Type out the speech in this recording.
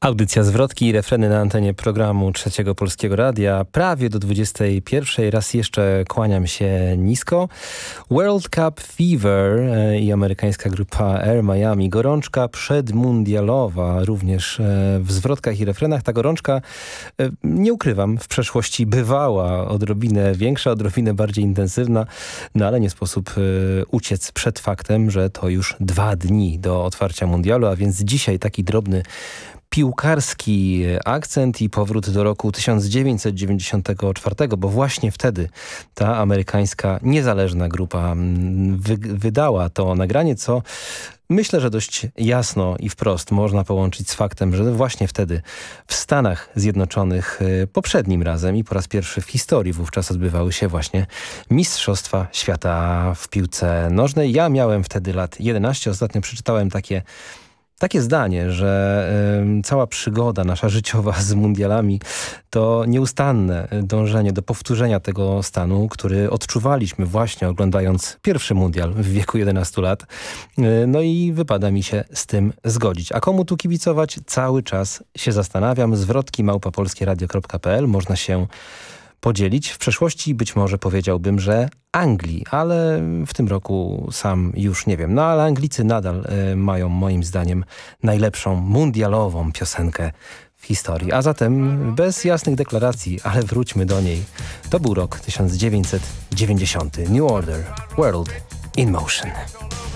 Audycja Zwrotki i refreny na antenie programu Trzeciego Polskiego Radia. Prawie do 21. Raz jeszcze kłaniam się nisko. World Cup Fever i amerykańska grupa Air Miami. Gorączka przedmundialowa również w zwrotkach i refrenach. Ta gorączka, nie ukrywam, w przeszłości bywała odrobinę większa, odrobinę bardziej intensywna, no ale nie sposób uciec przed faktem, że to już 2 dni do otwarcia mundialu, a więc dzisiaj taki drobny piłkarski akcent i powrót do roku 1994, bo właśnie wtedy ta amerykańska niezależna grupa wydała to nagranie, co myślę, że dość jasno i wprost można połączyć z faktem, że właśnie wtedy w Stanach Zjednoczonych poprzednim razem i po raz pierwszy w historii wówczas odbywały się właśnie Mistrzostwa Świata w piłce nożnej. Ja miałem wtedy lat 11, ostatnio przeczytałem takie zdanie, że cała przygoda nasza życiowa z mundialami to nieustanne dążenie do powtórzenia tego stanu, który odczuwaliśmy właśnie oglądając pierwszy mundial w wieku 11 lat. No i wypada mi się z tym zgodzić. A komu tu kibicować? Cały czas się zastanawiam. Zwrotki @polskieradio.pl można się podzielić. W przeszłości być może powiedziałbym, że Anglii, ale w tym roku sam już nie wiem. No ale Anglicy nadal mają moim zdaniem najlepszą mundialową piosenkę w historii. A zatem bez jasnych deklaracji, ale wróćmy do niej. To był rok 1990. New Order, World in Motion.